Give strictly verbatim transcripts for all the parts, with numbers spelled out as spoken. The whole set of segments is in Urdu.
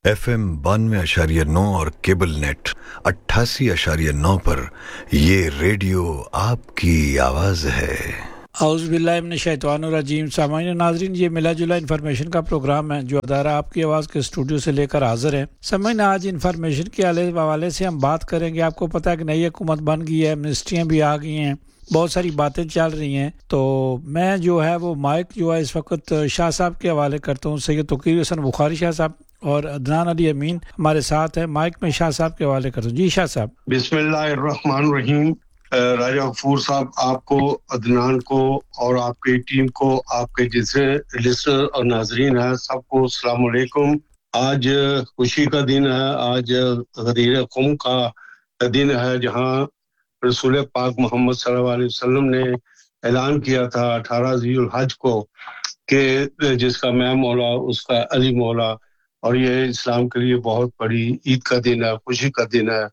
एफ एम बानवे अशारिया नौ और केबल नेट अट्ठासी अशारिया नौ पर ये रेडियो आपकी आवाज़ है। औज़ुबिल्लाहिमिनश्शैतानिर्रजीम। सामान्य नाज़रीन, ये मिला जुला इन्फॉर्मेशन का प्रोग्राम है जो अदारा आपकी आवाज़ के स्टूडियो से लेकर हाजिर है। सामान्य आज इन्फॉर्मेशन के हवाले से हम बात करेंगे। आपको पता है कि नई हुकूमत बन गई है, मिनिस्ट्रियाँ भी आ गई हैं, बहुत सारी बातें चल रही हैं। तो मैं जो है वो माइक जो है इस वक्त शाह साहब के हवाले करता हूँ। सैयद तौक़ीर हसन बुखारी शाह साहब और अदनान अली अमीन हमारे साथ है। माइक में शाह साहब के हवाले करता हूँ। जी शाह साहब। बिस्मिल्लाहिर्रहमानिर्रहीम। राजा गफूर साहब, आपको, अदनान को और आपकी टीम को, आपके जितने लिसनर और नाजरीन हैं, सबको अस्सलाम वालेकुम। आज खुशी का दिन है, आज गदीर क़ौम का दिन है, जहां रसूल पाक मोहम्मद सल्लल्लाहु अलैहि वसल्लम ने ऐलान किया था अठारह ज़ीउल हज को कि जिसका मैं मौला उसका अली मौला, और ये इस्लाम के लिए बहुत बड़ी ईद का दिन है, खुशी का दिन है।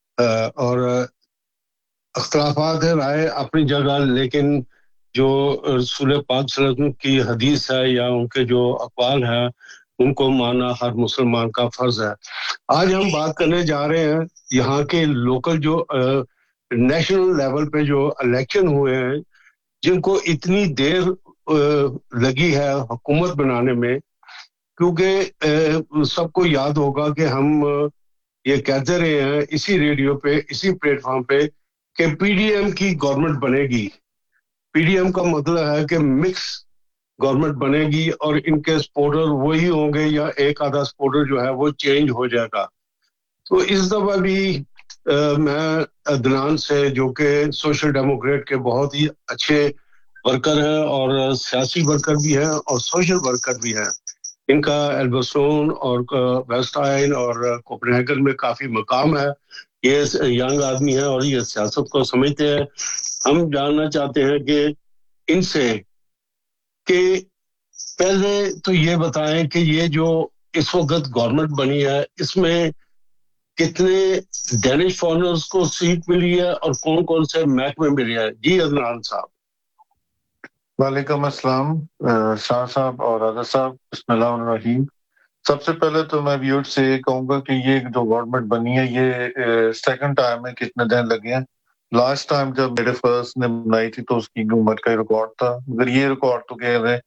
और अख्तलाफात है राय अपनी जगह, लेकिन जो रसूल पाक सल्लल्लाहु अलैहि वसल्लम की हदीस है या उनके जो अक़वाल हैं उनको मानना हर मुसलमान का फर्ज है। आज हम बात करने जा रहे हैं यहाँ के लोकल जो नेशनल लेवल पे जो इलेक्शन हुए हैं, जिनको इतनी देर लगी है हुकूमत बनाने में, क्योंकि सबको याद होगा कि हम ये कहते रहे हैं इसी रेडियो पे, इसी प्लेटफॉर्म पे कि पीडीएम की गवर्नमेंट बनेगी। पीडीएम का मतलब है कि मिक्स गवर्नमेंट बनेगी और इनके सपोर्टर वही होंगे या एक आधा सपोर्टर जो है वो चेंज हो जाएगा। तो इस दफा भी आ, मैं अदनान से, जो कि सोशल डेमोक्रेट के बहुत ही अच्छे वर्कर हैं और सियासी वर्कर भी हैं और सोशल वर्कर भी हैं, इनका एल्बर्टोन और वेस्ट आइल और कोपेनहेगन में काफी मकाम है। ये यंग आदमी है और ये सियासत को समझते हैं। हम जानना चाहते हैं कि इनसे कि पहले तो ये बताएं कि ये जो इस वक्त गवर्नमेंट बनी है, इसमें कितने डेनिश फॉरेनर्स को सीट मिली है और कौन कौन से महकमे मिले हैं। जी अदनान साहब। वालेकुम अस्सलाम शाह साहब और आज़ा साहब, बिस्मिल्लाहिर्रहमानिर्रहीम। सबसे पहले तो मैं व्यूअर से कहूंगा कि ये जो गवर्नमेंट बनी है ये सेकंड टाइम में कितने दिन लगे हैं। लास्ट टाइम जब मेरे फर्स्ट ने बनाई थी तो उसकी हुकूमत का रिकॉर्ड था, मगर ये रिकॉर्ड तो कह रहे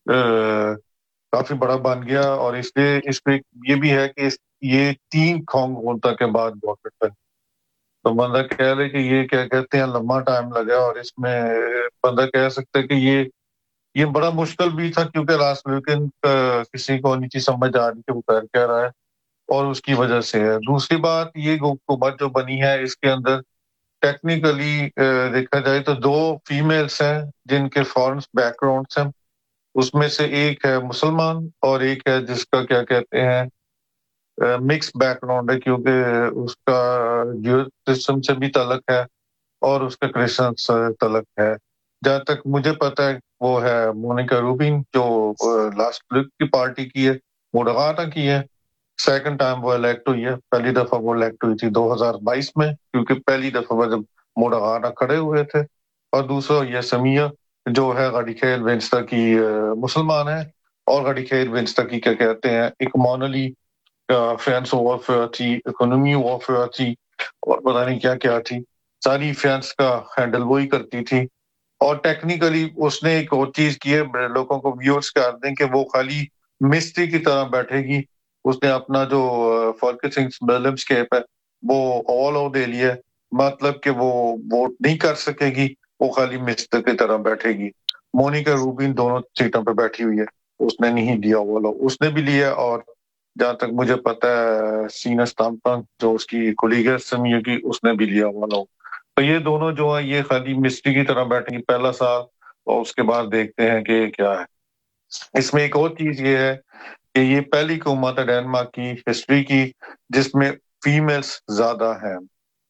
काफी बड़ा बन गया। और इसलिए इसमें ये भी है कि इस, ये तीन खोंग होता के बाद गवर्नमेंट बनी, तो बंदा कह रहे कि ये क्या कहते हैं लंबा टाइम लगा। और इसमें बंदा कह सकता है कि ये ये बड़ा मुश्किल भी था, क्योंकि लास्ट वीकेंड किसी को नहीं समझ आ रही कि वो कर क्या रहा है, और उसकी वजह से है। दूसरी बात, ये हुकूमत जो बनी है इसके अंदर टेक्निकली देखा जाए तो दो फीमेल्स हैं जिनके फॉरेन बैकग्राउंड्स हैं। उसमें से एक है मुसलमान और एक है जिसका क्या कहते हैं मिक्स बैकग्राउंड है, क्योंकि उसका ज्यूइश सिस्टम से भी तलक है और उसका क्रिश्चियन से तलक है। जहाँ तक मुझे पता है वो है मोनिका रूबिन, जो लास्ट की पार्टी की है, मोडगाना की है। सेकंड टाइम वो इलेक्ट हुई है, पहली दफा वो इलेक्ट हुई थी दो हज़ार बाईस में, क्योंकि पहली दफा जब मोडगाना खड़े हुए थे। और दूसरा ये समिया जो है गड़ीखेल वेंस्टा की मुसलमान है, और गड़ीखेल वेंस्टा की क्या कहते हैं इकोनॉमिकली फ्रांस वॉरफेयर थी, इकोनॉमी वॉरफेयर थी, और पता नहीं क्या क्या थी। सारी फ्रांस का हैंडल वही करती थी। और टेक्निकली उसने एक और चीज की है, लोगों को व्यूअर्स कर दें कि वो खाली मिस्त्री की तरह बैठेगी। उसने अपना जो फॉल्केसिंग है वो ऑल आउट दे लिया, मतलब कि वो वोट नहीं कर सकेगी, वो खाली मिस्त्री की तरह बैठेगी। मोनिका रूबिन दोनों सीटों पे बैठी हुई है, उसने नहीं दिया ऑल आउट, उसने भी लिया। और जहां तक मुझे पता है सीना स्टाम्पन जो उसकी कोलीग है समिया की, उसने भी लिया ऑल आउट। तो ये दोनों जो है ये खाली मिस्त्री की तरह बैठेंगे पहला साल, और उसके बाद देखते हैं कि क्या है। इसमें एक और चीज ये है कि ये पहली हुकूमत है डेनमार्क की हिस्ट्री की जिसमें फीमेल्स ज्यादा हैं।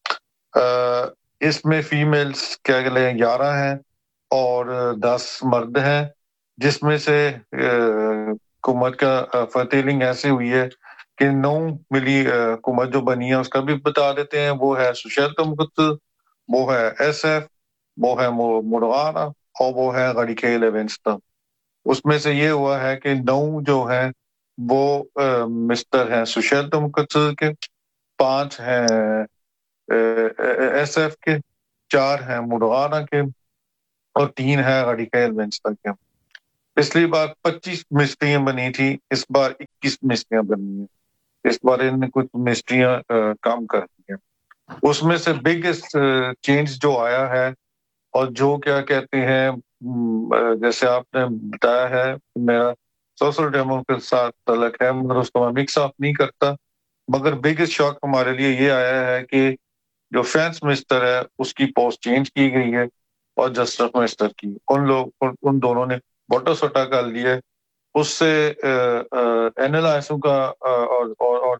इसमें फीमेल्स क्या कहते हैं ग्यारह हैं और दस मर्द हैं, जिसमें से हुकूमत का फतेलिंग ऐसे हुई है कि नौ मिली हुकूमत जो बनी है उसका भी बता देते हैं। वो है सोशल डेमोक्रेट, वो है एसएफ, वो है मोडगाना और वो है गड़ीखेल वेंस्टा। उसमें से ये हुआ है कि नौ जो है وہ مسٹر ہیں سشیل مقصد کے، پانچ ہیں ایس ایف کے، چار ہیں مڈغانہ کے، اور تین ہیں غڑیقیل وینسٹر کے۔ پچھلی بار پچیس مسٹریاں بنی تھی، اس بار اکیس مسٹریاں بنی ہیں۔ اس بار ان نے کچھ مسٹریاں کام کر دی ہیں۔ اس میں سے بگیسٹ چینج جو آیا ہے اور جو کیا کہتے ہیں، جیسے آپ نے بتایا ہے میرا سوشل ڈیمو کے ساتھ تعلق ہے، مگر اس کو میں مکس اپ نہیں کرتا، مگر بگیسٹ شاک ہمارے لیے یہ آیا ہے کہ جو فینس منسٹر ہے اس کی پوسٹ چینج کی گئی ہے اور جسٹس منسٹر کی، ان لوگ ان دونوں نے بوٹا سوٹا کر لیا ہے۔ اس سے این ایل آئی ایسوں کا اور اور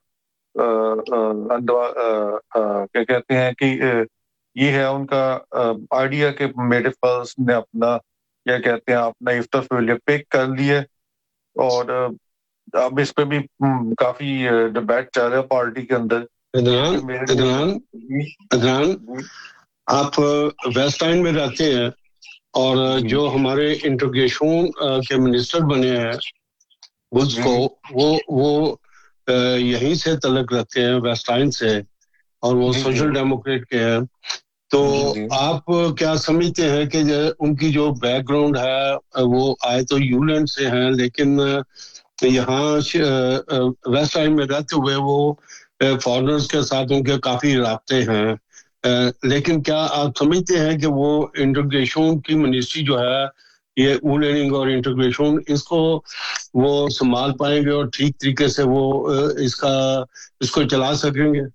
کیا کہتے ہیں کہ یہ ہے ان کا آئیڈیا کہ میڈیفلس نے اپنا کیا کہتے ہیں اپنا افٹافیلیا پک کر لیا، اور اب اس پہ بھی کافی ڈبیٹ چل رہا ہے پارٹی کے اندر۔ ادنان ادنان ادنان آپ ویسٹ اینڈ میں رہتے ہیں اور جو ہمارے انٹروگیشن کے منسٹر بنے ہیں بجھ کو وہ وہ یہیں سے تعلق رکھتے ہیں ویسٹ اینڈ سے، اور وہ سوشل ڈیموکریٹ کے ہیں، تو آپ کیا سمجھتے ہیں کہ ان کی جو بیک گراؤنڈ ہے وہ آئے تو یو لینڈ سے ہیں، لیکن یہاں ویسٹ اینڈ میں رہتے ہوئے وہ فارنرز کے ساتھ ان کے کافی رابطے ہیں، لیکن کیا آپ سمجھتے ہیں کہ وہ انٹیگریشن کی منسٹری جو ہے یہ او لرننگ اور انٹیگریشن اس کو وہ سنبھال پائیں گے اور ٹھیک طریقے سے وہ اس کا اس کو چلا سکیں گے؟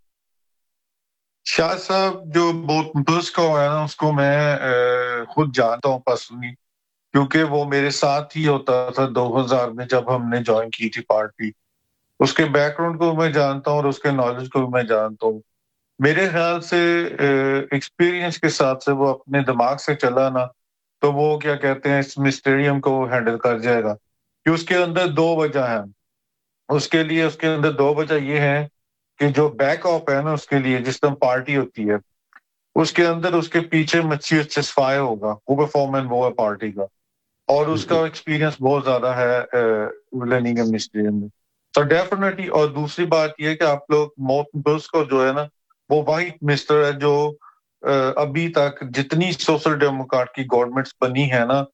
شاہ صاحب جو بہت مدرس کا ہوا ہے نا، اس کو میں خود جانتا ہوں پرسنلی، کیونکہ وہ میرے ساتھ ہی ہوتا تھا دو ہزار میں جب ہم نے جوائن کی تھی پارٹی۔ اس کے بیک گراؤنڈ کو میں جانتا ہوں اور اس کے نالج کو بھی میں جانتا ہوں۔ میرے خیال سے ایکسپیرینس کے ساتھ سے وہ اپنے دماغ سے چلا نا تو وہ کیا کہتے ہیں اس مسٹیریم کو ہینڈل کر جائے گا، کہ اس کے اندر دو وجہ ہیں اس کے لیے اس کے اندر دو وجہ یہ ہیں کہ جو بیک اپ ہے نا اس کے لیے جس طرح پارٹی ہوتی ہے اس کے اندر اس کے پیچھے مچھی سسفائی ہوگا، وہ پرفارمنس وہ ہے پارٹی کا، اور اس کا ایکسپیرینس بہت زیادہ ہے لرننگ مسٹریم میں، تو ڈیفینیٹلی۔ اور دوسری بات یہ کہ آپ لوگ موت کو جو ہے نا وہ وائٹ مسٹر ہے جو ابھی تک جتنی سوشل ڈیموکریٹ کی گورنمنٹس بنی ہے نا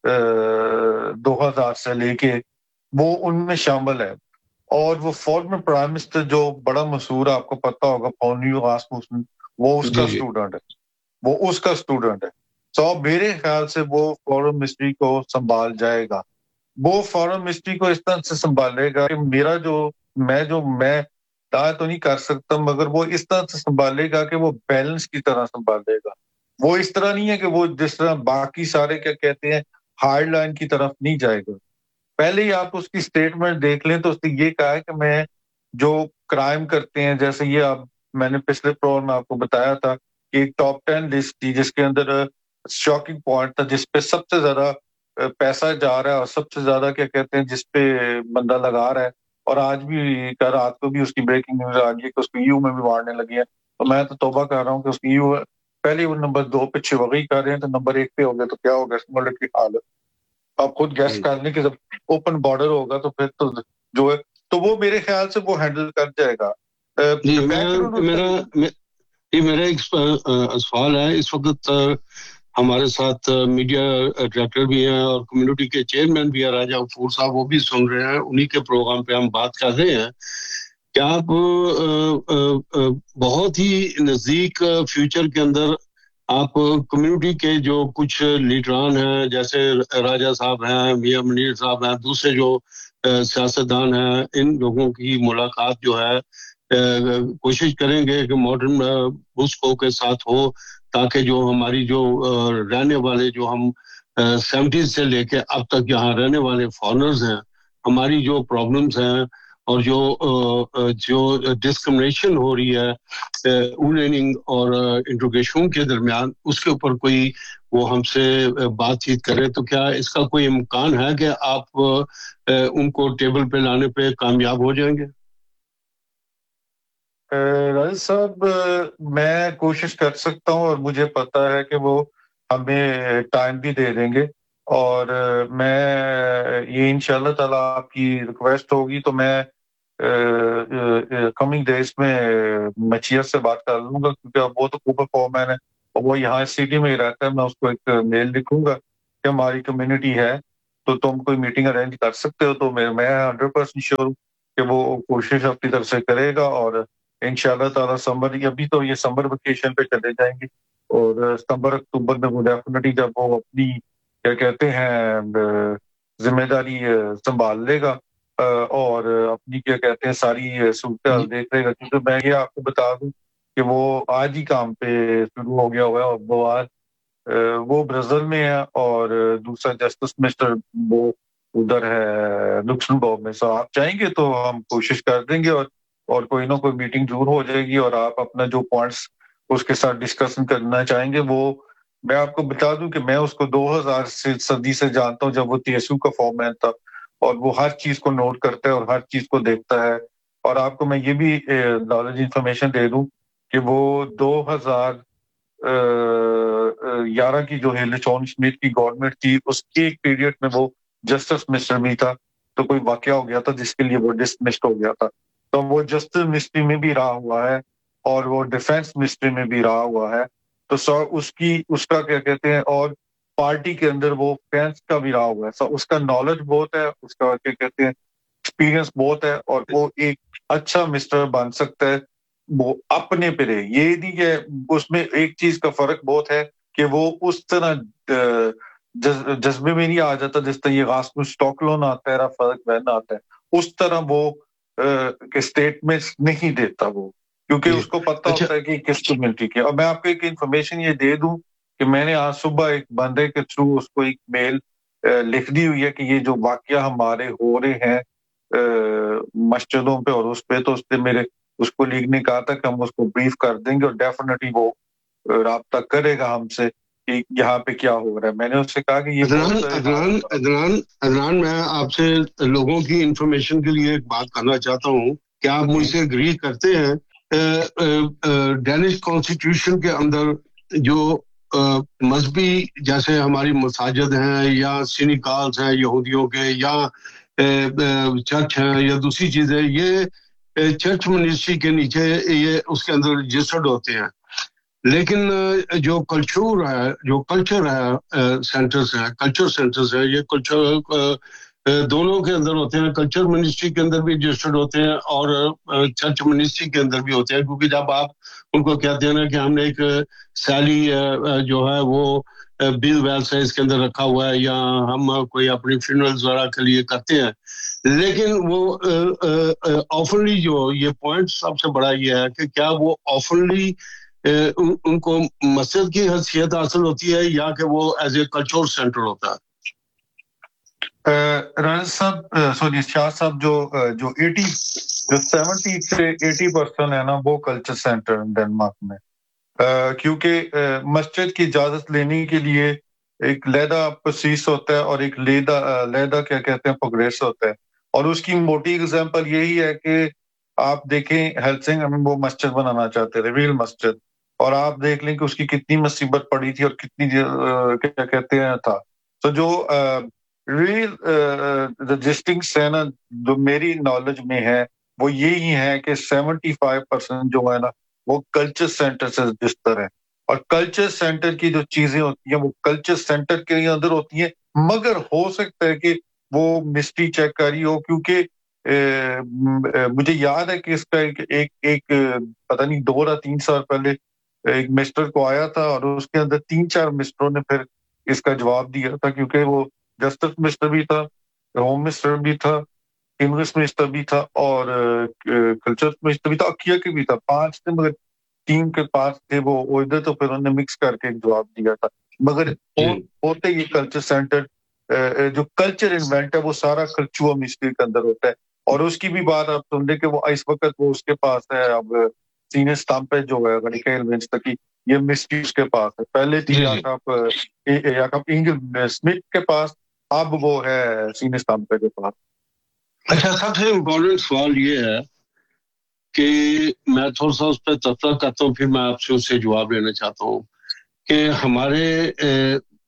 دو ہزار سے لے کے وہ ان میں شامل ہے، اور وہ فارمر پرائم منسٹر جو بڑا مشہور ہے آپ کو پتا ہوگا پونیو راسموسن، وہ اس کا اسٹوڈنٹ ہے وہ اس کا اسٹوڈنٹ ہے تو میرے خیال سے وہ فارن منسٹری کو سنبھال جائے گا، وہ فارن منسٹری کو اس طرح سے سنبھالے گا کہ میرا جو میں جو میں دعویٰ تو نہیں کر سکتا، مگر وہ اس طرح سے سنبھالے گا کہ وہ بیلنس کی طرح سنبھالے گا، وہ اس طرح نہیں ہے کہ وہ جس طرح باقی سارے کیا کہتے ہیں ہارڈ لائن کی طرف نہیں جائے گا۔ پہلے ہی آپ اس کی سٹیٹمنٹ دیکھ لیں تو اس نے یہ کہا ہے کہ میں جو کرائم کرتے ہیں، جیسے یہ آپ میں نے پچھلے پروگرام میں آپ کو بتایا تھا کہ ایک ٹاپ ٹین لسٹ تھی جس کے اندر شاکنگ پوائنٹ تھا جس پہ سب سے زیادہ پیسہ جا رہا ہے اور سب سے زیادہ کیا کہتے ہیں جس پہ بندہ لگا رہا ہے، اور آج بھی کل رات کو بھی اس کی بریکنگ نیوز آ گئی کہ اس کو یو میں بھی مارنے لگے ہیں، تو میں تو توبہ کر رہا ہوں کہ اس کی یو پہلے وہ نمبر دو پہ چھوگی کر رہے ہیں تو نمبر ایک پہ ہو گیا تو کیا ہوگا اس ملک کی حالت، آپ خود گیس کر لیں کہ جب اوپن بارڈر ہوگا تو پھر تو جو ہے تو وہ میرے خیال سے وہ ہینڈل کر جائے گا۔ میرا میرا ایک سوال ہے، اس وقت ہمارے ساتھ میڈیا ڈائریکٹر بھی ہیں اور کمیونٹی کے چیئرمین بھی ہیں راجہ غفور صاحب، وہ بھی سن رہے ہیں، انہی کے پروگرام پہ ہم بات کر رہے ہیں کہ آپ بہت ہی نزدیک فیوچر کے اندر آپ کمیونٹی کے جو کچھ لیڈران ہیں جیسے راجہ صاحب ہیں، میاں منیر صاحب ہیں، دوسرے جو سیاستدان ہیں، ان لوگوں کی ملاقات جو ہے کوشش کریں گے کہ ماڈرن بوسکو کے ساتھ ہو، تاکہ جو ہماری جو رہنے والے جو ہم سیونٹیز سے لے کے اب تک یہاں رہنے والے فارنرز ہیں، ہماری جو پرابلمز ہیں اور جو جو ڈسکرمنیشن ہو رہی ہے او لرننگ اور انٹروگیشن کے درمیان، اس کے اوپر کوئی وہ ہم سے بات چیت کرے، تو کیا اس کا کوئی امکان ہے کہ آپ ان کو ٹیبل پہ لانے پہ کامیاب ہو جائیں گے؟ راجل صاحب میں کوشش کر سکتا ہوں اور مجھے پتا ہے کہ وہ ہمیں ٹائم بھی دے دیں گے، اور میں یہ انشاءاللہ تعالیٰ آپ کی ریکویسٹ ہوگی تو میں کمنگ ڈیز میں مچیت سے بات کر لوں گا، کیونکہ اب وہ تو کوپر فور مین ہے اور وہ یہاں سٹی میں ہی رہتا ہے. میں اس کو ایک میل لکھوں گا کہ ہماری کمیونٹی ہے تو تم کوئی میٹنگ ارینج کر سکتے ہو. تو میں ہنڈریڈ پرسینٹ شیور ہوں کہ وہ کوشش اپنی طرف سے کرے گا. اور انشاءاللہ تعالیٰ سمر، ابھی تو یہ سمر ویکیشن پہ چلے جائیں گے اور ستمبر اکتوبر میں وہ ڈیفینیٹلی جب وہ اپنی کیا کہتے ہیں ذمہ داری سنبھال لے گا اور اپنی کیا کہتے ہیں ساری صورتحال دیکھ لے گا. کیونکہ میں یہ آپ کو بتا دوں کہ وہ آج ہی کام پہ شروع ہو گیا ہوا ہے اور وہ آج وہ برازیل میں ہے اور دوسرا جسٹس مسٹر وہ ادھر ہے لکسمبرگ میں. سو آپ چاہیں گے تو ہم کوشش کر دیں گے اور اور کوئی نہ کوئی میٹنگ ضرور ہو جائے گی اور آپ اپنا جو پوائنٹس اس کے ساتھ ڈسکشن کرنا چاہیں گے وہ میں آپ کو بتا دوں کہ میں اس کو دو ہزار سے صدی سے جانتا ہوں جب وہ ٹی ایس یو کا فارمین تھا اور وہ ہر چیز کو نوٹ کرتا ہے اور ہر چیز کو دیکھتا ہے. اور آپ کو میں یہ بھی نالج انفارمیشن دے دوں کہ وہ دو ہزار گیارہ کی جو ہے جان اسمتھ کی گورنمنٹ تھی اس کے ایک پیریڈ میں وہ جسٹس منسٹر بھی تھا. تو کوئی واقعہ ہو گیا تھا جس کے لیے وہ ڈسمسڈ ہو گیا تھا. تو وہ جسٹس منسٹری میں بھی رہا ہوا ہے اور وہ ڈیفینس منسٹری میں بھی رہا ہوا ہے. تو سو اس کی اس کا کیا کہتے ہیں اور پارٹی کے اندر وہ فینس کا بھی رہا ہوا ہے. سو اس کا نالج بہت ہے، اس کا کیا کہتے ہیں ایکسپیرینس بہت ہے اور وہ ایک اچھا مسٹر بن سکتا ہے. وہ اپنے پہ رہے، یہ نہیں کہ اس میں ایک چیز کا فرق بہت ہے کہ وہ اس طرح جذبے میں نہیں آ جاتا جس طرح یہ راسمس اسٹاکلون آتا ہے، فرق وین آتا ہے، اس طرح وہ اسٹیٹمنٹس نہیں دیتا وہ، کیونکہ اس کو پتہ ہوتا ہے کہ کس کمیونٹی کے. اور میں آپ کو ایک انفارمیشن یہ دے دوں کہ میں نے آج صبح ایک بندے کے تھرو اس کو ایک میل لکھ دی ہوئی ہے کہ یہ جو واقعہ ہمارے ہو رہے ہیں مسجدوں پہ اور اس پہ، تو اس نے میرے اس کو لیگ نے کہا تھا کہ ہم اس کو بریف کر دیں گے اور ڈیفینیٹلی وہ رابطہ کرے گا ہم سے کہ یہاں پہ کیا ہو رہا ہے. میں نے اس سے کہا کہ یہ عدنان عدنان عدنان میں آپ سے لوگوں کی انفارمیشن کے لیے ایک بات کرنا چاہتا ہوں کہ آپ مجھ سے اگری کرتے ہیں ڈینش کانسٹیٹیوشن کے اندر جو مذہبی جیسے ہماری مساجد ہیں یا سینیکالز ہیں یہودیوں کے یا چرچ ہیں یا دوسری چیزیں، یہ چرچ منسٹری کے نیچے یہ اس کے اندر رجسٹرڈ ہوتے ہیں. لیکن جو کلچر ہے جو کلچر ہے سینٹرز ہیں کلچر سینٹرز ہیں یہ کلچر دونوں کے اندر ہوتے ہیں. کلچر منسٹری کے اندر بھی رجسٹرڈ ہوتے ہیں اور چرچ منسٹری کے اندر بھی ہوتے ہیں، کیونکہ جب آپ ان کو کہتے ہیں نا کہ ہم نے ایک سیلی جو ہے وہ بل ویلس ہے اس کے اندر رکھا ہوا ہے یا ہم کوئی اپنی فنرلز وغیرہ کے لیے کرتے ہیں، لیکن وہ آفنلی جو یہ پوائنٹ سب سے بڑا یہ ہے کہ کیا وہ آفنلی ان کو مسجد کی حیثیت حاصل ہوتی ہے یا کہ وہ ایز اے کلچر سینٹر ہوتا ہے؟ راجا صاحب سوری شاہ صاحب جو جو ایٹی جو سیونٹی سے ایٹی پرسینٹ ہے نا وہ کلچر سینٹر ڈنمارک میں، کیونکہ مسجد کی اجازت لینے کے لیے ایک لیدہ پسیس ہوتا ہے اور ایک لیدہ لیدہ کیا کہتے ہیں پروگریس ہوتا ہے. اور اس کی موٹی اگزامپل یہی ہے کہ آپ دیکھیں ہیلسنگ میں وہ مسجد بنانا چاہتے تھے ریل مسجد، اور آپ دیکھ لیں کہ اس کی کتنی مصیبت پڑی تھی اور کتنی کیا کہتے ہیں تھا. تو جو ریل رجسٹرنگ ہے نا جو میری نالج میں ہے وہ یہی ہے کہ سیونٹی فائیو پرسینٹ جو ہے نا وہ کلچر سینٹر سے رجسٹر ہے. اور کلچر سینٹر کی جو چیزیں ہوتی ہیں وہ کلچر سینٹر کے اندر ہوتی ہیں، مگر ہو سکتا ہے کہ وہ مسٹری چیک کری ہو، کیونکہ مجھے یاد ہے کہ اس کا ایک ایک ایک پتہ نہیں دو یا تین سال پہلے ایک مسٹر کو آیا تھا اور اس کے اندر تین چار مسٹروں نے پھر اس کا جواب دیا تھا، کیونکہ وہ جسٹس مسٹر بھی تھا، ہوم منسٹر بھی تھا، انگلش منسٹر بھی تھا اور کلچر منسٹر بھی تھا، اکیا کے بھی تھا. پانچ تھے مگر ٹیم کے پاس تھے وہ ادھر، تو پھر انہوں نے مکس کر کے ایک جواب دیا تھا. مگر ہوتے یہ کلچر سینٹر جو کلچر ایونٹ ہے وہ سارا کلچر منسٹری کے اندر ہوتا ہے. اور اس کی بھی بات آپ سن لیں کہ وہ اس وقت وہ اس کے پاس ہے اب سینئر اسٹامپیج جو ہے غنیکا ونسٹر کی یہ مسٹری اس کے پاس ہے. پہلے تھی یاکب یاکب انگل اسمتھ کے پاس، اب وہ ہے سینئر اسٹامپیج کے پاس. اچھا سب سے امپورٹنٹ سوال یہ ہے کہ میں تھوڑا سا اس پہ تبصرہ کرتا ہوں پھر میں آپ سے اس سے جواب لینا چاہتا ہوں کہ ہمارے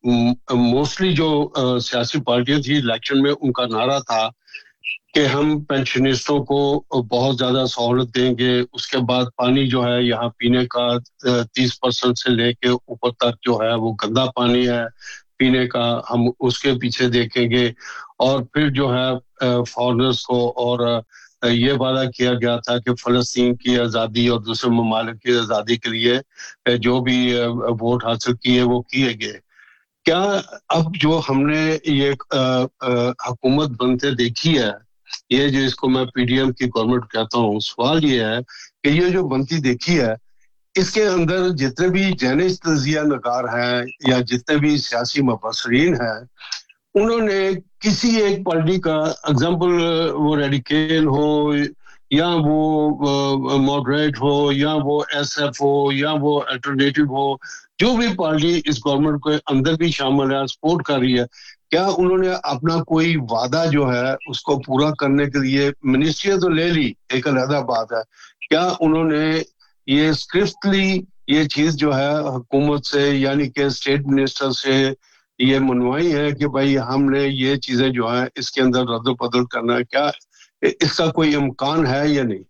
موسٹلی جو سیاسی پارٹیاں تھی الیکشن میں ان کا نعرہ تھا کہ ہم پینشنسٹوں کو بہت زیادہ سہولت دیں گے, اس کے بعد پانی جو ہے یہاں پینے کا تیس پرسنٹ سے لے کے اوپر تک جو ہے وہ گندا پانی ہے پینے کا, ہم اس کے پیچھے دیکھیں گے, اور پھر جو ہے فارنرز کو اور یہ وعدہ کیا گیا تھا کہ فلسطین کی آزادی اور دوسرے ممالک کی آزادی کے لیے جو بھی ووٹ حاصل کیے وہ کیے گئے. کیا اب جو ہم نے یہ حکومت بنتے دیکھی ہے, یہ جو اس کو میں پی ڈی ایم کی گورنمنٹ کہتا ہوں, سوال یہ ہے کہ یہ جو بنتی دیکھی ہے اس کے اندر جتنے بھی جینش تجزیہ نگار ہیں یا جتنے بھی سیاسی مبصرین ہیں, انہوں نے کسی ایک پارٹی کا اگزامپل, وہ ریڈیکل ہو یا وہ ماڈریٹ ہو یا وہ ایس ایف ہو یا وہ الٹرنیٹو ہو, جو بھی پارٹی اس گورنمنٹ کے اندر بھی شامل ہے, سپورٹ کر رہی ہے, کیا انہوں نے اپنا کوئی وعدہ جو ہے اس کو پورا کرنے کے لیے, منسٹریاں تو لے لی ایک علیحدہ بات ہے, کیا انہوں نے یہ اسکرپٹلی یہ چیز جو ہے حکومت سے یعنی کہ اسٹیٹ منسٹر سے یہ منوائی ہے کہ بھائی ہم نے یہ چیزیں جو ہیں اس کے اندر رد و بدل کرنا ہے, کیا اس کا کوئی امکان ہے یا نہیں؟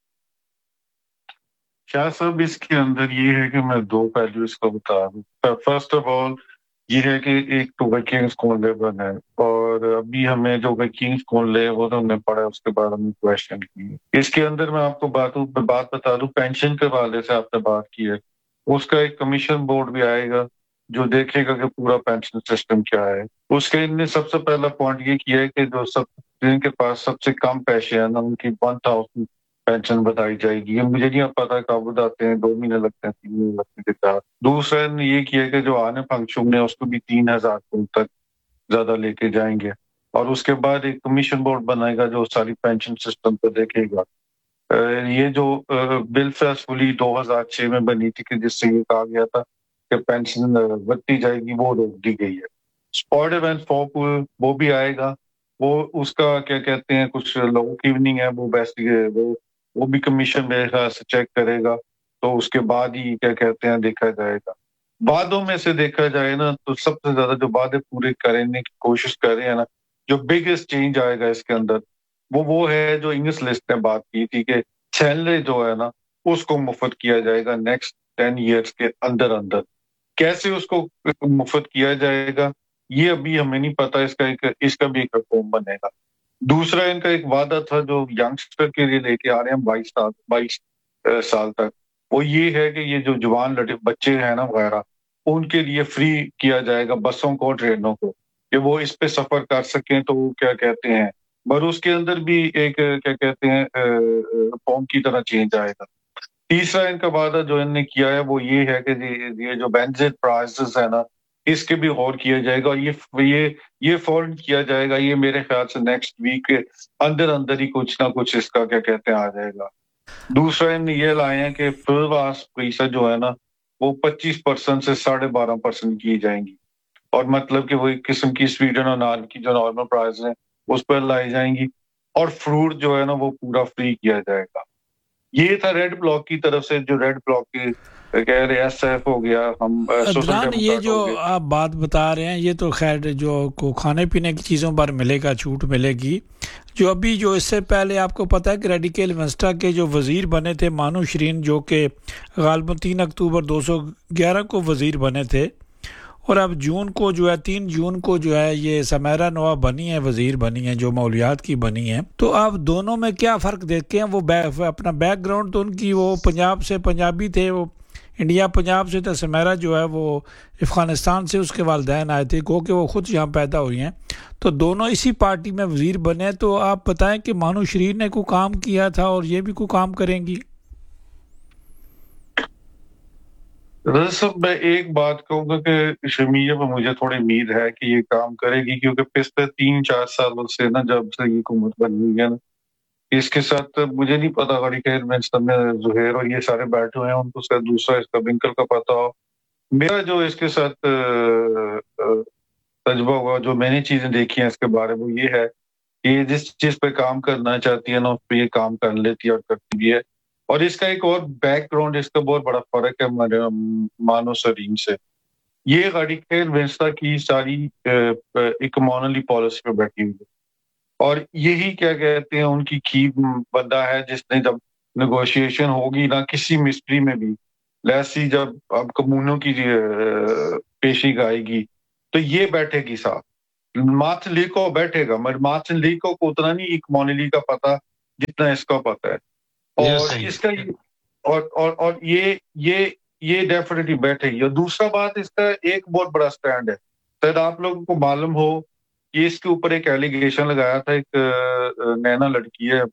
شاہ صاحب اس کے اندر یہ ہے کہ میں دو پہلو اس کو بتا دوں. فرسٹ آف آل یہ ہے کہ ایک تو ویکنگز کون لے بنا ہے, اور ابھی ہمیں جو ویکنگز کون لے وہ تو ہم نے پڑھا, اس کے بعد ہم نے کویشچن کی. اس کے اندر میں آپ کو بات بات بتا دوں, پینشن کے حوالے سے آپ نے بات کی ہے, اس کا ایک کمیشن بورڈ بھی آئے گا جو دیکھے گا کہ پورا پینشن سسٹم کیا ہے. اس کے ان نے سب سے پہلا پوائنٹ یہ کیا ہے کہ جو سب جن کے پاس سب سے کم پیسے ہیں نا, ان کی ون تھاؤزینڈ پینشن بتائی جائے گی. یہ مجھے نہیں پتا کب بتاتے ہیں, دو مہینے لگتے ہیں, تین مہینے لگتے ہیں کے ساتھ. دوسرا نے یہ کیا کہ جو آنے فنکشن ہے اس کو بھی تین ہزار تک زیادہ لے کے جائیں گے, اور اس کے بعد ایک کمیشن بورڈ بنائے گا جو ساری پینشن سسٹم کو دیکھے گا. یہ جو بل فیسفلی دو ہزار چھ میں بنی تھی کہ جس سے یہ کہا گیا تھا کہ پینشن بڑھتی جائے گی, وہ روک دی گئی ہے. اسپورٹ ایونٹ فوک وہ بھی آئے گا, وہ اس کا کیا کہتے ہیں کچھ لوگوں کی ایوننگ ہے, وہ بیسٹ وہ وہ بھی کمیشن میرے خیال سے چیک کرے گا, تو اس کے بعد ہی کیا کہتے ہیں دیکھا جائے گا. وعدوں میں سے دیکھا جائے نا تو سب سے زیادہ جو وعدے پورے کرنے کی کوشش کر رہے ہیں نا, جو بگیسٹ چینج آئے گا اس کے اندر وہ وہ ہے جو انگلش لسٹ نے بات کی تھی کہ چھیلے جو ہے نا اس کو مفت کیا جائے گا نیکسٹ ٹین ایئرس کے اندر اندر. کیسے اس کو مفت کیا جائے گا یہ ابھی ہمیں نہیں پتا, اس کا ایک اس کا بھی ایک ریفارم بنے گا. دوسرا ان کا ایک وعدہ تھا جو ینگسٹر کے لیے لے کے آ رہے ہیں بائیس سال بائیس سال تک, وہ یہ ہے کہ یہ جو جوان لڑے بچے ہیں نا وغیرہ, ان کے لیے فری کیا جائے گا بسوں کو, ٹرینوں کو, کہ وہ اس پہ سفر کر سکیں. تو وہ کیا کہتے ہیں پر اس کے اندر بھی ایک کیا کہتے ہیں فارم کی طرح چینج آئے گا. تیسرا ان کا وعدہ جو ان نے کیا ہے وہ یہ ہے کہ یہ جو بینزٹ پرائسز ہے نا اس کے بھی غور کیا جائے گا, اور یہ یہ یہ فوراً کیا جائے گا. یہ میرے خیال سے نیکسٹ ویک کے اندر اندر ہی کچھ نہ کچھ اس کا کیا کہتے ہیں آ جائے گا. دوسرا ان نے یہ لائے ہیں کہ فلواس پیسہ جو ہے نا وہ پچیس پرسنٹ سے ساڑھے بارہ پرسنٹ کی جائیں گی, اور مطلب کہ وہ ایک قسم کی سویڈن اور نان کی جو نارمل پرائز ہیں اس پر لائی جائیں گی, اور فروٹ جو ہے نا وہ پورا فری کیا جائے گا. یہ تھا ریڈ بلاک کی طرف سے, جو ریڈ بلاک کی کہہ رہے ایس ایف ہو گیا, ہم عدنان یہ جو آپ بات بتا رہے ہیں یہ تو خیر جو کو کھانے پینے کی چیزوں پر ملے گا, چھوٹ ملے گی. جو ابھی جو اس سے پہلے آپ کو پتہ ہے کہ ریڈیکل وینسٹا کے جو وزیر بنے تھے مانو شرین, جو کہ غالباً تین اکتوبر دو سو گیارہ کو وزیر بنے تھے, اور اب جون کو جو ہے تین جون کو جو ہے یہ سمیرا نوا بنی ہے, وزیر بنی ہے جو ماحولیات کی بنی ہے. تو آپ دونوں میں کیا فرق دیکھتے ہیں؟ وہ اپنا بیک گراؤنڈ تو ان کی وہ پنجاب سے پنجابی تھے, وہ انڈیا پنجاب سے تھے. سمیرا جو ہے وہ افغانستان سے اس کے والدین آئے تھے, گو کہ وہ خود یہاں پیدا ہوئی ہیں. تو دونوں اسی پارٹی میں وزیر بنے. تو آپ بتائیں کہ مانو شرین نے کوئی کام کیا تھا اور یہ بھی کوئی کام کریں گی؟ صاحب میں ایک بات کہوں گا کہ شمیہ پہ مجھے تھوڑی امید ہے کہ یہ کام کرے گی, کیونکہ پچھلے تین چار سالوں سے نا جب سے یہ حکومت بنی ہوئی ہے نا, اس کے ساتھ مجھے نہیں پتا گاڑی خیر میں زہیر اور یہ سارے بیٹھے ہوئے ہیں, ان کو شاید دوسرا اس کا بنکل کا پتا ہو. میرا جو اس کے ساتھ تجربہ ہوا, جو میں نے چیزیں دیکھی ہیں اس کے بارے میں, یہ ہے کہ یہ جس چیز پہ کام کرنا چاہتی ہے نا اس پہ یہ کام کر لیتی ہے اور کرتی بھی ہے. اور اس کا ایک اور بیک گراؤنڈ اس کا بہت بڑا فرق ہے ہمارے مانو سرین سے. یہ غاڑی خیر وینسٹا کی ساری ایک مونلی پالیسی پہ بیٹھی ہوئی ہے، اور یہی کیا کہتے ہیں ان کی کی بندہ ہے جس نے جب نیگوشیشن ہوگی نا کسی مسٹری میں بھی، لیسی جب اب کمونوں کی پیشی آئے گی تو یہ بیٹھے گی ساتھ، مارٹن لیکو بیٹھے گا، مگر مارٹن لیکو کو اتنا نہیں ایک مونلی کا پتا جتنا اس کا پتا ہے، اور اس کا اور اور اور یہ یہ یہ ڈیفینیٹلی بیٹھے گی۔ اور دوسرا بات اس کا ایک بہت بڑا سٹینڈ ہے، شاید آپ لوگوں کو معلوم ہو کہ اس کے اوپر ایک ایلیگیشن لگایا تھا، ایک نینا لڑکی ہے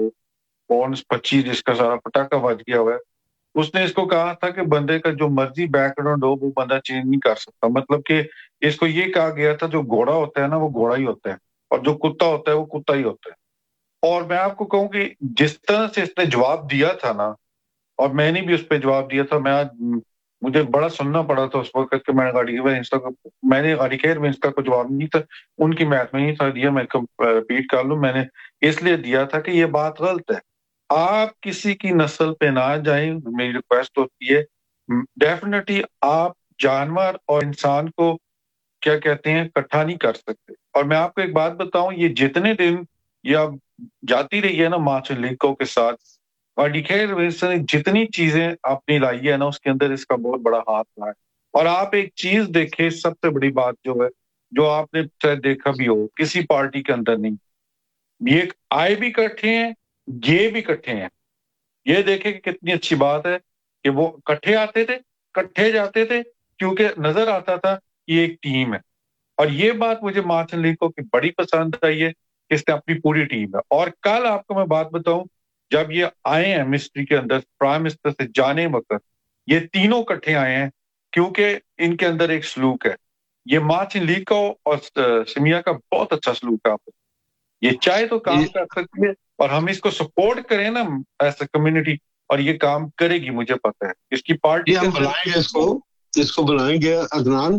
پونس پچیس جس کا سارا پٹاخہ بج گیا ہوا ہے، اس نے اس کو کہا تھا کہ بندے کا جو مرضی بیک گراؤنڈ ہو وہ بندہ چینج نہیں کر سکتا، مطلب کہ اس کو یہ کہا گیا تھا جو گھوڑا ہوتا ہے نا وہ گھوڑا ہی ہوتا ہے، اور جو کتا ہوتا ہے وہ کتا ہی ہوتا ہے۔ اور میں آپ کو کہوں کہ جس طرح سے اس نے جواب دیا تھا نا، اور میں نے بھی اس پہ جواب دیا تھا، میں آج مجھے بڑا سننا پڑا تھا اس وقت کہ میں نے گاڑی میں نے گاڑی خیر میں اس کا کوئی جواب نہیں تھا، ان کی میتھ میں نہیں تھا دیا، میں ریپیٹ کر لوں، میں نے اس لیے دیا تھا کہ یہ بات غلط ہے، آپ کسی کی نسل پہ نہ جائیں، میری ریکویسٹ ہوتی ہے، ڈیفینیٹلی آپ جانور اور انسان کو کیا کہتے ہیں اکٹھا نہیں کر سکتے۔ اور میں آپ کو ایک بات بتاؤں، یہ جتنے دن یہ جاتی رہی ہے نا مارٹن لیکو کے ساتھ، گاڑی خیر نے جتنی چیزیں اپنی لائی ہے نا اس کے اندر اس کا بہت بڑا ہاتھ رہا ہے۔ اور آپ ایک چیز دیکھیں، سب سے بڑی بات جو ہے جو آپ نے شاید دیکھا بھی ہو، کسی پارٹی کے اندر نہیں، یہ آئے بھی اکٹھے ہیں، یہ بھی اکٹھے ہیں، یہ دیکھیں کہ کتنی اچھی بات ہے کہ وہ اکٹھے آتے تھے، اکٹھے جاتے تھے، کیونکہ نظر آتا تھا یہ ایک ٹیم ہے۔ اور یہ بات مجھے مارٹن لیکو کی بڑی پسند آئی ہے کہ اس نے اپنی پوری ٹیم ہے۔ اور کل آپ کو میں بات بتاؤں، جب یہ آئے ہیں مسٹری کے اندر پرائم منسٹر سے جانے وقت، یہ تینوں اکٹھے آئے ہیں کیونکہ ان کے اندر ایک سلوک ہے، یہ مارٹن لیکو اور سمیا کا بہت اچھا سلوک ہے، آپ یہ چاہے تو کام کر سکتی ہے، اور ہم اس کو سپورٹ کریں نا ایز اے کمیونٹی، اور یہ کام کرے گی، مجھے پتا ہے اس کی پارٹی ہم بلائیں گے، اس کو اس کو بلائیں گے عدنان۔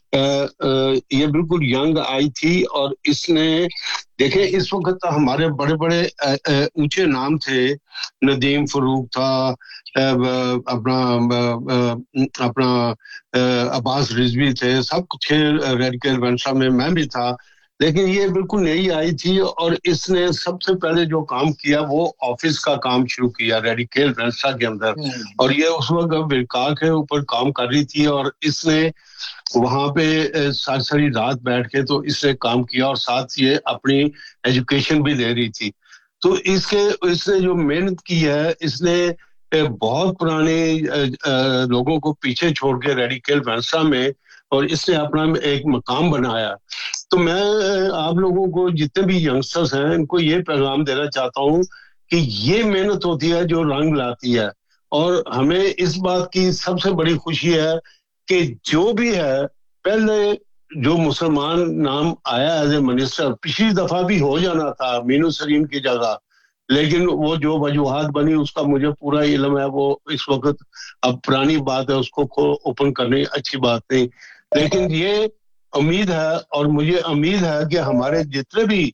یہ بالکل ینگ آئی تھی، اور اس نے دیکھیں اس وقت ہمارے بڑے بڑے اونچے نام تھے، ندیم فاروق تھا، اپنا اپنا عباس رضوی تھے، سب تھے ریڈیکل وینسا میں، میں بھی تھا، لیکن یہ بالکل نئی آئی تھی، اور اس نے سب سے پہلے جو کام کیا وہ آفس کا کام شروع کیا ریڈیکل وینسا کے اندر، اور یہ اس وقت ورکا کے اوپر کام کر رہی تھی، اور اس نے وہاں پہ ساری ساری رات بیٹھ کے تو اس نے کام کیا، اور ساتھ یہ اپنی ایجوکیشن بھی دے رہی تھی۔ تو اس کے اس نے جو محنت کی ہے، اس نے بہت پرانے لوگوں کو پیچھے چھوڑ کے ریڈیکل وینسا میں، اور اس نے اپنا ایک مقام بنایا۔ تو میں آپ لوگوں کو جتنے بھی ینگسٹرز ہیں ان کو یہ پیغام دینا چاہتا ہوں کہ یہ محنت ہوتی ہے جو رنگ لاتی ہے، اور ہمیں اس بات کی سب سے بڑی خوشی ہے کہ جو بھی ہے، پہلے جو مسلمان نام آیا ایز اے منسٹر، پچھلی دفعہ بھی ہو جانا تھا مینو سرین کی جگہ، لیکن وہ جو وجوہات بنی اس کا مجھے پورا علم ہے، وہ اس وقت اب پرانی بات ہے، اس کو اوپن کرنے اچھی بات نہیں، لیکن یہ امید ہے، اور مجھے امید ہے کہ ہمارے جتنے بھی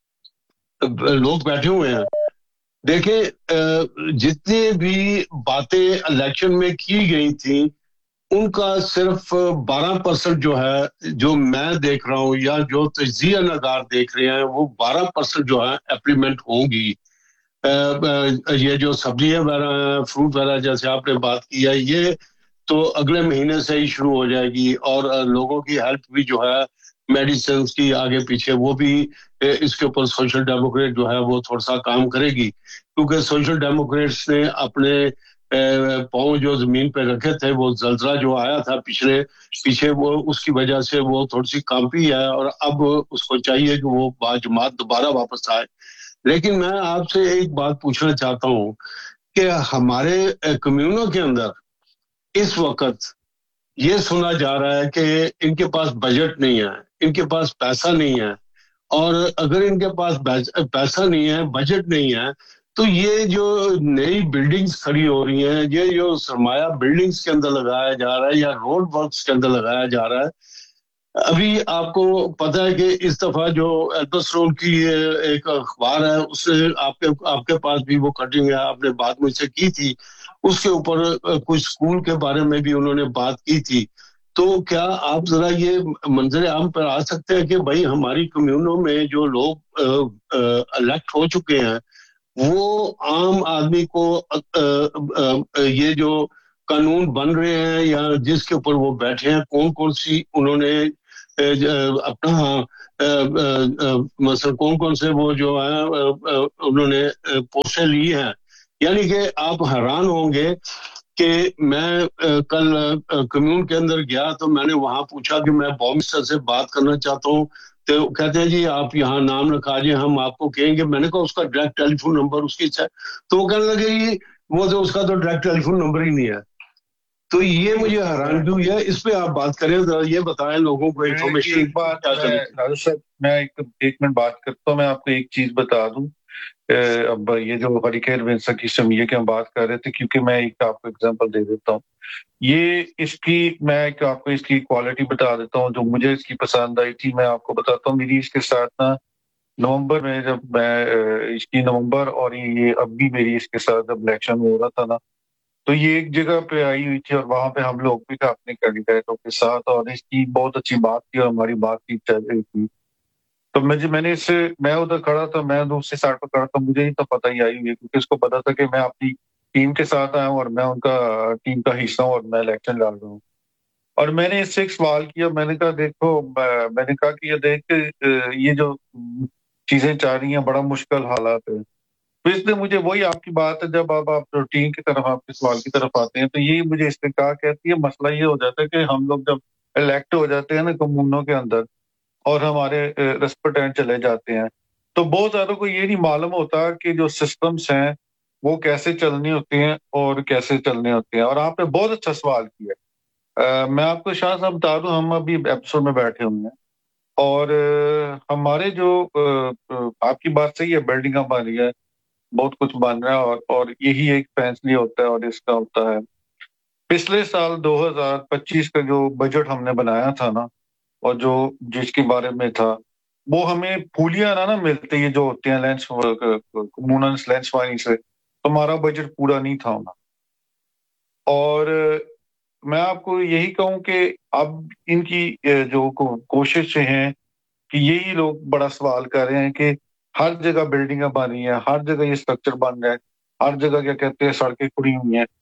لوگ بیٹھے ہوئے ہیں، دیکھیں جتنی بھی باتیں الیکشن میں کی گئی تھیں ان کا صرف بارہ پرسنٹ جو ہے، جو میں دیکھ رہا ہوں یا جو تجزیہ نگار دیکھ رہے ہیں، وہ بارہ پرسنٹ جو ہے امپلیمنٹ ہوں گی۔ یہ جو سبزیاں وغیرہ، فروٹ وغیرہ جیسے آپ نے بات کی ہے، یہ تو اگلے مہینے سے ہی شروع ہو جائے گی، اور لوگوں کی ہیلپ بھی جو ہے میڈیسنز کی آگے پیچھے، وہ بھی اس کے اوپر سوشل ڈیموکریٹ جو ہے وہ تھوڑا سا کام کرے گی، کیونکہ سوشل ڈیموکریٹس نے اپنے پاؤں جو زمین پہ رکھے تھے، وہ زلزلہ جو آیا تھا پچھلے پیچھے، وہ اس کی وجہ سے وہ تھوڑی سی کانپی ہے، اور اب اس کو چاہیے کہ وہ باجماعت دوبارہ واپس آئے۔ لیکن میں آپ سے ایک بات پوچھنا چاہتا ہوں کہ ہمارے کمیونوں کے اندر اس وقت یہ سنا جا رہا ہے کہ ان کے پاس بجٹ نہیں ہے، ان کے پاس پیسہ نہیں ہے، اور اگر ان کے پاس پیسہ نہیں ہے، بجٹ نہیں ہے، تو یہ جو نئی بلڈنگز کھڑی ہو رہی ہیں، یہ جو سرمایہ بلڈنگز کے اندر لگایا جا رہا ہے یا روڈ ورکس کے اندر لگایا جا رہا ہے، ابھی آپ کو پتا ہے کہ اس دفعہ جو ایلبسٹون کی ایک اخبار ہے، اس سے آپ کے آپ کے پاس بھی وہ کٹنگ ہے، آپ نے بات مجھ سے کی تھی، اس کے اوپر کچھ اسکول کے بارے میں بھی انہوں نے بات کی تھی تو کیا آپ ذرا یہ منظر عام پر آ سکتے ہیں کہ بھائی ہماری کمیونوں میں جو لوگ الیکٹ ہو چکے ہیں وہ عام آدمی کو یہ جو قانون بن رہے ہیں یا جس کے اوپر وہ بیٹھے ہیں کون کون سی انہوں نے اپنا مثلا کون کون سے وہ جو ہے انہوں نے پوسٹیں لی ہیں، یعنی کہ آپ حیران ہوں گے کہ میں کل کمیون کے اندر گیا تو میں نے وہاں پوچھا کہ میں بوم منسٹر سے بات کرنا چاہتا ہوں، تو کہتے ہیں جی آپ یہاں نام لکھا جائیں ہم آپ کو کہیں گے. میں نے کہا اس کا ڈائریکٹ ٹیلی فون نمبر اس کی ہے، تو وہ کہنے لگے جی وہ تو اس کا تو ڈائریکٹ ٹیلی فون نمبر ہی نہیں ہے. تو یہ مجھے حیران کیوں ہے، اس پہ آپ بات کریں، یہ بتائیں لوگوں کو انفارمیشن. ایک بات میں ایک ایک منٹ بات کرتا ہوں، میں آپ کو ایک چیز بتا دوں. اب یہ جو ہریکین ونسا کی سمیہ کی ہم بات کر رہے تھے، کیونکہ میں ایک آپ کو اگزامپل دے دیتا ہوں. یہ اس کی میں ایک آپ کو اس کی کوالٹی بتا دیتا ہوں جو مجھے اس کی پسند آئی تھی. میں آپ کو بتاتا ہوں میری اس کے ساتھ نا نومبر میں جب میں اس کی نومبر اور یہ اب بھی میری اس کے ساتھ جب الیکشن ہو رہا تھا نا، تو یہ ایک جگہ پہ آئی ہوئی تھی اور وہاں پہ ہم لوگ بھی تھے اپنے کینڈیڈیٹوں کے ساتھ، اور اس کی بہت اچھی بات تھی اور ہماری بات چیت چل رہی تھی. تو مجھے میں نے اس سے میں ادھر کھڑا تھا، میں دوسری سائڈ پہ کھڑا تھا، مجھے ہی تو پتہ ہی آئی ہوئی ہے کیونکہ اس کو پتا تھا کہ میں اپنی ٹیم کے ساتھ آیا ہوں اور میں ان کا ٹیم کا حصہ ہوں اور میں الیکشن لڑ رہا ہوں. اور میں نے اس سے ایک سوال کیا، میں نے کہا دیکھو میں نے کہا کہ یہ دیکھ کے یہ جو چیزیں چاہ رہی ہیں بڑا مشکل حالات ہے. تو اس نے مجھے وہی آپ کی بات ہے، جب آپ آپ روٹین کی طرف آپ کے سوال کی طرف آتے ہیں تو یہی مجھے اس نے کہا کہتی ہے مسئلہ یہ ہو جاتا ہے کہ ہم لوگ جب الیکٹ ہو جاتے ہیں نا کمیونوں کے اندر اور ہمارے ریسپیکٹ چلے جاتے ہیں تو بہت زیادہ کو یہ نہیں معلوم ہوتا کہ جو سسٹمز ہیں وہ کیسے چلنے ہوتے ہیں اور کیسے چلنے ہوتے ہیں. اور آپ نے بہت اچھا سوال کیا. میں آپ کو شاہ صاحب بتا دوں، ہم ابھی ایپیسوڈ میں بیٹھے ہوئے ہیں اور ہمارے جو آپ کی بات صحیح ہے، بلڈنگاں بن رہی ہے، بہت کچھ بن رہا ہے اور اور یہی ایک فیصلہ ہوتا ہے اور اس کا ہوتا ہے. پچھلے سال دو ہزار پچیس کا جو بجٹ ہم نے بنایا تھا نا اور جو جس کے بارے میں تھا وہ ہمیں پھولیاں نہ نہ ملتی یہ جو ہوتے ہیں لینس کموننس لینس فائننگ سے، ہمارا بجٹ پورا نہیں تھا ہونا. اور میں آپ کو یہی کہوں کہ اب ان کی جو کوششیں ہیں کہ یہی لوگ بڑا سوال کر رہے ہیں کہ ہر جگہ بلڈنگیں بن رہی ہیں، ہر جگہ یہ اسٹرکچر بن رہا ہے، ہر جگہ کیا کہتے ہیں سڑکیں کھڑی ہوئی ہیں،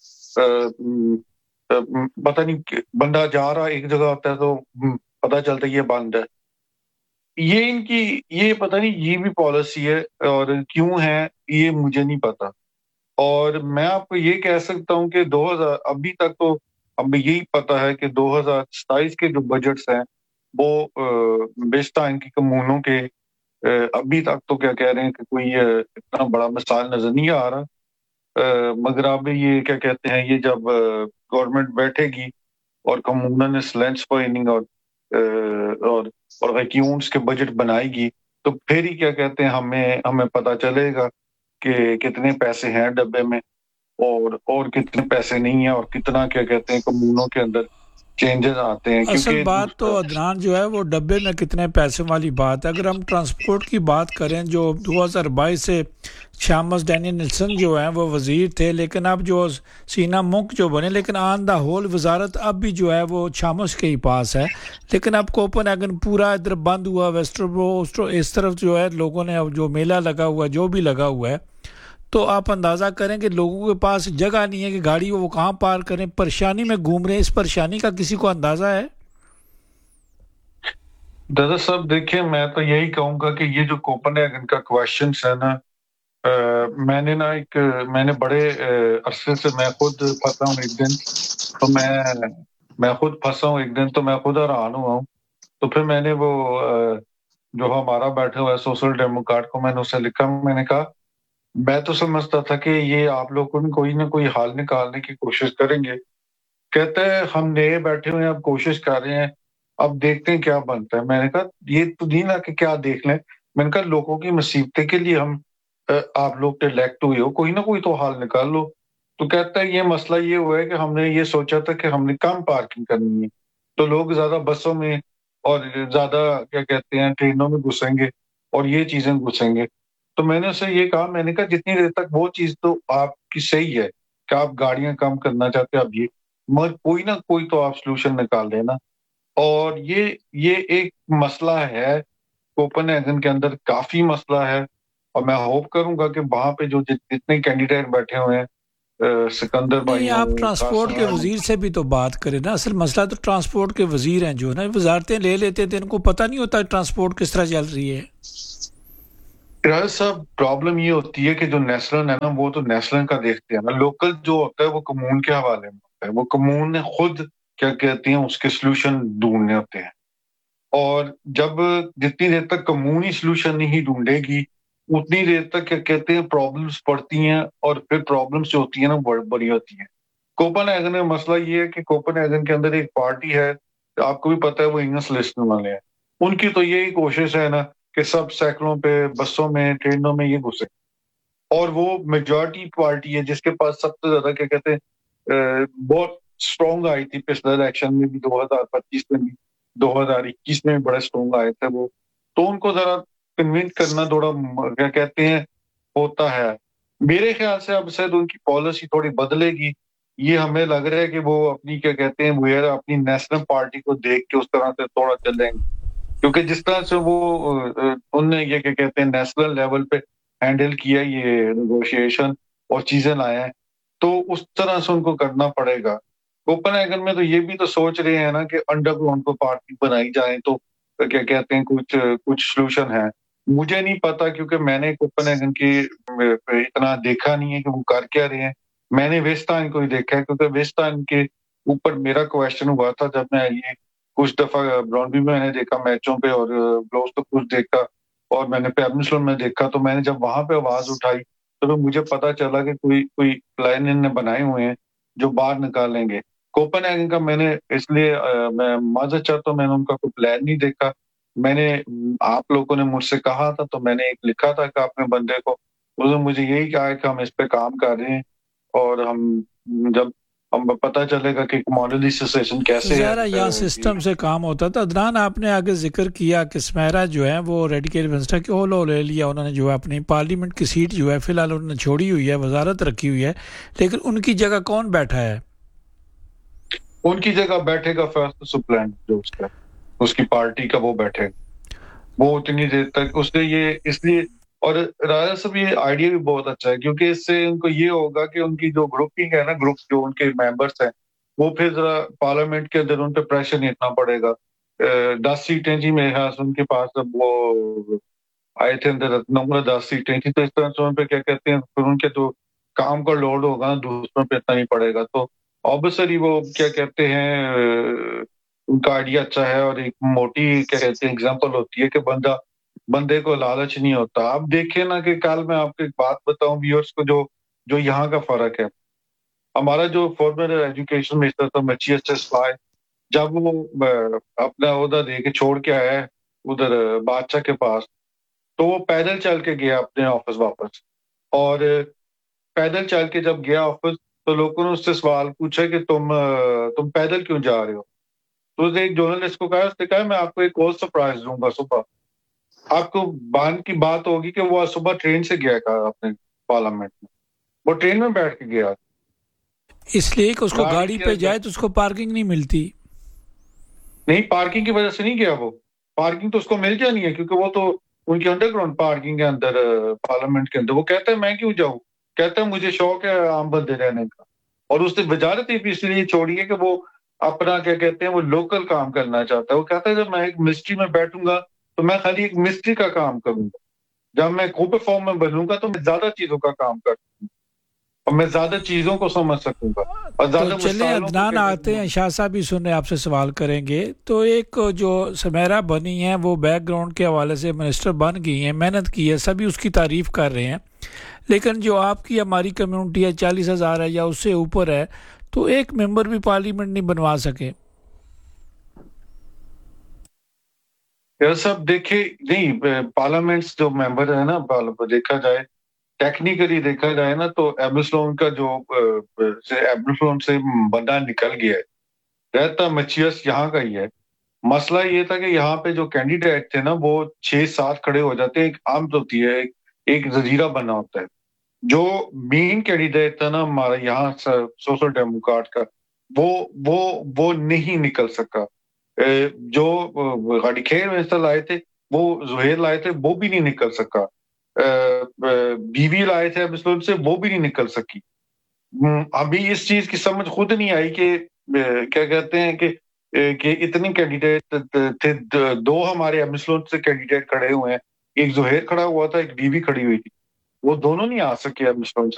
پتہ نہیں بندہ جا رہا ایک جگہ ہوتا ہے تو پتہ چلتا ہے یہ بند ہے. یہ ان کی یہ پتہ نہیں یہ بھی پالیسی ہے اور کیوں ہے یہ مجھے نہیں پتا. اور میں آپ کو یہ کہہ سکتا ہوں کہ دو ہزار ابھی تک تو اب یہی پتا ہے کہ دو ہزار ستائیس کے جو بجٹس ہیں وہ بیشتر ان کی کمیونوں کے ابھی تک تو کیا کہہ رہے ہیں کہ کوئی اتنا بڑا مثال نظر نہیں آ رہا. مگر اب یہ کیا کہتے ہیں یہ جب گورنمنٹ بیٹھے گی اور کمیونل لینس فائننگ اور اور اور ویکیونس کے بجٹ بنائے گی تو پھر ہی کیا کہتے ہیں ہمیں ہمیں پتہ چلے گا کہ کتنے پیسے ہیں ڈبے میں اور اور کتنے پیسے نہیں ہیں اور کتنا کیا کہتے ہیں کمیونوں کے اندر چینجز آتے ہیں. اصل بات تو عدنان جو ہے وہ ڈبے میں کتنے پیسے والی بات ہے. اگر ہم ٹرانسپورٹ کی بات کریں جو دو ہزار بائیس سے شامس ڈینیل نلسن جو ہیں وہ وزیر تھے، لیکن اب جو سینا منک جو بنے، لیکن آن دا ہول وزارت اب بھی جو ہے وہ شامس کے ہی پاس ہے. لیکن اب کوپن ایگن پورا ادھر بند ہوا، ویسٹرو اس طرف جو ہے لوگوں نے اب جو میلہ لگا ہوا ہے جو بھی لگا ہوا ہے تو آپ اندازہ کریں کہ لوگوں کے پاس جگہ نہیں ہے کہ گاڑی وہ کہاں پار کریں، پریشانی میں گھوم رہے ہیں. اس پریشانی کا کسی کو اندازہ ہے؟ دادا صاحب دیکھیں میں تو یہی کہوں گا کہ یہ جو کوپن ایگن کا کویشچنس ہے نا، میں نے نا ایک میں نے بڑے عرصے سے میں خود پھنسا ہوں ایک دن تو میں میں خود پھنسا ہوں ایک دن تو میں خود حیران ہوا ہوں. تو پھر میں نے وہ جو ہمارا بیٹھا ہوا ہے سوشل ڈیموکریٹ کو میں نے اسے لکھا، میں نے کہا میں تو سمجھتا تھا کہ یہ آپ لوگ کوئی نہ کوئی حل نکالنے کی کوشش کریں گے. کہتے ہیں ہم نئے بیٹھے ہوئے ہیں، اب کوشش کر رہے ہیں، اب دیکھتے ہیں کیا بنتا ہے. میں نے کہا یہ تو نہیں نا کہ کیا دیکھ لیں، میں نے کہا لوگوں کی مصیبتیں کے لیے ہم آپ لوگ الیکٹ ہوئے ہو، کوئی نہ کوئی تو حل نکال لو. تو کہتا ہے یہ مسئلہ یہ ہوا ہے کہ ہم نے یہ سوچا تھا کہ ہم نے کم پارکنگ کرنی ہے تو لوگ زیادہ بسوں میں اور زیادہ کیا کہتے ہیں ٹرینوں میں گھسیں گے اور یہ چیزیں گھسیں گے. تو میں نے اسے یہ کہا، میں نے کہا جتنی دیر تک وہ چیز تو آپ کی صحیح ہے کہ آپ گاڑیاں کم کرنا چاہتے ہیں اب یہ کوئی نہ کوئی تو آپ سلوشن نکال لینا. اور یہ یہ ایک مسئلہ ہے کوپن ہیگن کے اندر, کافی مسئلہ ہے, اور میں ہوپ کروں گا کہ وہاں پہ جو جتنے کینڈیڈیٹ بیٹھے ہوئے ہیں, سکندر بھائی, آپ ٹرانسپورٹ کے وزیر سے بھی تو بات کریں نا. اصل مسئلہ تو ٹرانسپورٹ کے وزیر ہیں جو نا وزارتیں لے لیتے تھے, ان کو پتہ نہیں ہوتا ٹرانسپورٹ کس طرح چل رہی ہے. راج صاحب پرابلم یہ ہوتی ہے کہ جو نیشنل ہے نا وہ تو نیشنل کا دیکھتے ہیں نا, لوکل جو ہوتا ہے وہ کمون کے حوالے میں ہوتا ہے. وہ کمون نے خود کیا کہتے ہیں اس کے سلوشن ڈھونڈنے ہوتے ہیں, اور جب جتنی دیر تک کمون ہی سلوشن نہیں ڈھونڈے گی اتنی دیر تک کیا کہتے ہیں پرابلمس پڑتی ہیں, اور پھر پرابلمس جو ہوتی ہیں نا بڑی ہوتی ہیں. کوپن ہیگن میں مسئلہ یہ ہے کہ کوپن ہیگن کے اندر ایک پارٹی ہے, آپ کو بھی پتہ ہے وہ انگلش لسٹ والے ہیں, ان کی تو یہی کوشش ہے نا کہ سب سائیکلوں پہ, بسوں میں, ٹرینوں میں یہ گھسے, اور وہ میجورٹی پارٹی ہے جس کے پاس سب سے زیادہ کیا کہتے ہیں بہت اسٹرانگ آئی تھی پچھلے الیکشن میں بھی, دو ہزار پچیس میں بھی, دو ہزار اکیس میں بھی بڑے اسٹرانگ آئے تھے وہ. تو ان کو ذرا کنونس کرنا تھوڑا کیا کہتے ہیں ہوتا ہے. میرے خیال سے اب شاید ان کی پالیسی تھوڑی بدلے گی, یہ ہمیں لگ رہا ہے کہ وہ اپنی کیا کہتے ہیں وہ اپنی نیشنل پارٹی کو دیکھ کے اس طرح سے تھوڑا چلیں گے, کیونکہ جس طرح سے وہ ان نے یہ کیا کہتے ہیں نیشنل لیول پہ ہینڈل کیا یہ نیگوشیشن اور چیزیں لائے ہیں, تو اس طرح سے ان کو کرنا پڑے گا. کوپن ہیگن میں تو یہ بھی تو سوچ رہے ہیں نا کہ انڈر گراؤنڈ کو پارٹی بنائی جائے تو کیا کہتے ہیں کچھ کچھ سلوشن ہے. مجھے نہیں پتا کیونکہ میں نے کوپن ہیگن کی اتنا دیکھا نہیں ہے کہ وہ کر کیا رہے ہیں. میں نے ویسٹائن کو ہی دیکھا ہے کیونکہ ویسٹائن کے اوپر میرا کویشچن ہوا تھا جب میں یہ کچھ دفعہ براؤنبی میں نے دیکھا میچوں پہ, اور گلوز تو کچھ دیکھا, اور میں نے پیبنسلن میں دیکھا. تو میں نے جب وہاں پہ آواز اٹھائی تو مجھے پتا چلا کہ کوئی کوئی پلان ان نے بنائے ہوئے ہیں جو باہر نکالیں گے. کوپن ہیگن کا میں نے اس لیے میں معذرت چاہتا ہوں, میں نے ان کا کوئی پلان نہیں دیکھا. میں نے آپ لوگوں نے مجھ سے کہا تھا تو میں نے ایک لکھا تھا کہ اپنے بندے کو, اس نے مجھے یہی کہا کہ ہم اس پہ کام کر رہے ہیں, اور ہم جب ہم پتہ چلے گا کہ ماڈل سچویشن کیسے ہے. ظاہر یہاں سسٹم سے کام ہوتا تھا. عدنان آپ نے آگے ذکر کیا کہ سمیرا جو ہے وہ ریڈیکل ونسٹر کی اولو لے لیا, انہوں نے جو ہے اپنی پارلیمنٹ کی سیٹ جو ہے فی الحال انہوں نے چھوڑی ہوئی ہے, وزارت رکھی ہوئی ہے, لیکن ان کی جگہ کون بیٹھا ہے؟ ان کی جگہ بیٹھے گا فرسٹ سپلینٹ جو اس کا اس کی پارٹی کا وہ بیٹھے گا. وہ اتنی دیر تک اس نے یہ اس لیے, اور راجا صاحب یہ آئیڈیا بھی بہت اچھا ہے کیونکہ اس سے ان کو یہ ہوگا کہ ان کی جو گروپنگ ہے نا, گروپ جو ان کے ممبرس ہیں وہ پھر ذرا پارلیمنٹ کے اندر ان پہ پریشر نہیں اتنا پڑے گا. دس سیٹیں جی میرے خیال سے ان کے پاس اب وہ آئے تھے اندر نمبر دس سیٹیں تھی, تو اس طرح سے ان پہ کیا کہتے ہیں پھر ان کے جو کام کا لوڈ ہوگا دوسروں پہ اتنا نہیں پڑے گا. تو آبویسلی وہ کیا کہتے ہیں ان کا آئیڈیا اچھا ہے, اور ایک موٹی کیا کہتے ہیں ایگزامپل ہوتی ہے کہ بندہ بندے کو لالچ نہیں ہوتا. آپ دیکھیں نا کہ کل میں آپ کو ایک بات بتاؤں ویورز کو, جو جو یہاں کا فرق ہے. ہمارا جو فارمر ایجوکیشن منسٹر تھا مچیس ٹسفائے, جب وہ اپنا عہدہ دے کے چھوڑ کے آیا ادھر بادشاہ کے پاس, تو وہ پیدل چل کے گیا اپنے آفس واپس, اور پیدل چل کے جب گیا آفس تو لوگوں نے اس سے سوال پوچھا کہ تم تم پیدل کیوں جا رہے ہو. تو اس نے ایک جرنلسٹ کو کہا, اس نے کہا میں آپ کو ایک اور سرپرائز دوں گا صبح. آپ کو بان کی بات ہوگی کہ وہ صبح ٹرین سے گیا تھا اپنے پارلیمنٹ میں, وہ ٹرین میں بیٹھ کے گیا, اس لیے کہ اس کو گاڑی پہ جائے تو اس کو پارکنگ نہیں ملتی. نہیں, پارکنگ کی وجہ سے نہیں گیا, وہ پارکنگ تو اس کو مل جانی ہے کیونکہ وہ تو ان کی انڈر گراؤنڈ پارکنگ ہے اندر پارلیمنٹ کے اندر. وہ کہتا ہے میں کیوں جاؤں, کہتا ہے مجھے شوق ہے عام بندے رہنے کا. اور اس نے وزارت بھی اس لیے چھوڑی ہے کہ وہ اپنا کیا کہتے ہیں وہ لوکل کام کرنا چاہتا ہے. وہ کہتا ہے جب میں ایک مسٹری میں بیٹھوں گا تو میں خالی ایک مسٹری کا کام کروں گا, جب میں کوپے فارم میں بنوں گا تو میں زیادہ چیزوں کا کام کروں گا, اور میں زیادہ چیزوں کو سمجھ سکوں گا. اور زیادہ تو چلیں عدنان آتے ہیں, شاہ صاحب بھی سننے آپ سے سوال کریں گے. تو ایک جو سمیرا بنی ہے وہ بیک گراؤنڈ کے حوالے سے منسٹر بن گئی ہیں, محنت کی ہے, سبھی اس کی تعریف کر رہے ہیں, لیکن جو آپ کی ہماری کمیونٹی ہے چالیس ہزار ہے یا اس سے اوپر ہے, تو ایک ممبر بھی پارلیمنٹ نہیں بنوا سکے. سب دیکھے نہیں, پارلیمنٹس جو ممبر ہے نا, دیکھا جائے ٹیکنیکلی دیکھا جائے نا تو ایبسلون کا جو ایبسلون سے بندہ نکل گیا ہے, رہتا مچیس یہاں کا ہی ہے. مسئلہ یہ تھا کہ یہاں پہ جو کینڈیڈیٹ تھے نا وہ چھ سات کھڑے ہو جاتے ہیں, ایک عام ہوتی ہے, ایک جزیرہ بنا ہوتا ہے. جو مین کینڈیڈیٹ تھا نا ہمارا یہاں سوشل ڈیموکریٹ کا, وہ وہ وہ نہیں نکل سکا. جو غاڑی خیر ویسا لائے تھے وہ زہیر لائے تھے وہ بھی نہیں نکل سکا. بیوی لائے تھے مسلم سے وہ بھی نہیں نکل سکی. ابھی اس چیز کی سمجھ خود نہیں آئی کہ کیا کہتے ہیں کہ کہ اتنے کینڈیڈیٹ تھے. دو ہمارے مسلم سے کینڈیڈیٹ کھڑے ہوئے ہیں, ایک زہیر کھڑا ہوا تھا, ایک بیوی کھڑی ہوئی تھی, وہ دونوں نہیں آ سکے مسلم سے.